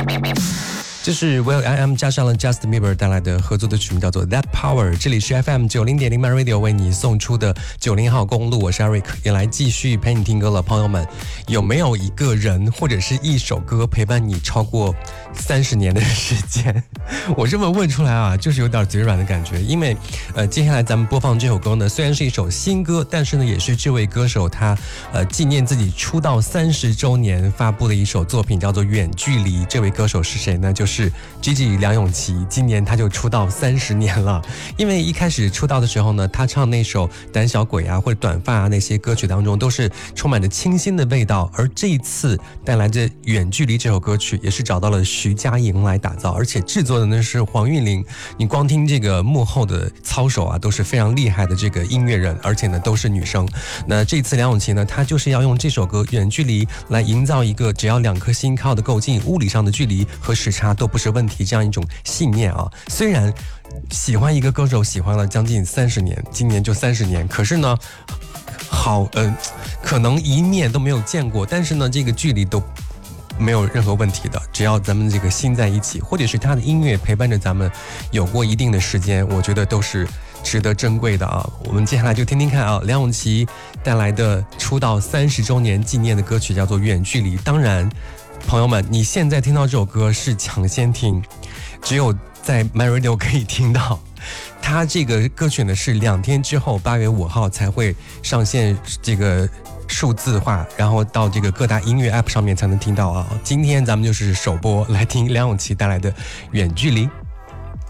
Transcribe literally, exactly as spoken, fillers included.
这是 Will I Am 加上了 Justin Bieber 带来的合作的曲目，叫做 That Power。 这里是 F M 九零点零 My Radio 为你送出的九零号公路，我是 Eric， 也来继续陪你听歌了。朋友们，有没有一个人或者是一首歌陪伴你超过三十年的时间？我这么问出来啊，就是有点嘴软的感觉。因为呃，接下来咱们播放这首歌呢，虽然是一首新歌，但是呢，也是这位歌手他呃纪念自己出道三十周年发布的一首作品，叫做《远距离》。这位歌手是谁呢？就是是 Gigi 梁咏琪，今年他就出道三十年了。因为一开始出道的时候呢，他唱那首胆小鬼啊或者短发啊那些歌曲当中都是充满着清新的味道，而这一次带来这远距离这首歌曲也是找到了徐佳莹来打造，而且制作的呢是黄韵玲。你光听这个幕后的操手啊都是非常厉害的这个音乐人，而且呢都是女生。那这次梁咏琪呢，她就是要用这首歌远距离来营造一个只要两颗心靠得够近，物理上的距离和时差都不是问题这样一种信念啊。虽然喜欢一个歌手喜欢了将近三十年，今年就三十年，可是呢好呃，可能一面都没有见过，但是呢这个距离都没有任何问题的，只要咱们这个心在一起，或者是他的音乐陪伴着咱们有过一定的时间，我觉得都是值得珍贵的啊。我们接下来就听听看啊，梁咏琪带来的出道三十周年纪念的歌曲叫做《远距离》。当然朋友们，你现在听到这首歌是抢先听，只有在 My Radio 可以听到。它这个歌曲呢是两天之后八月五号才会上线这个数字化，然后到这个各大音乐 App 上面才能听到啊。今天咱们就是首播来听梁咏琪带来的《远距离》。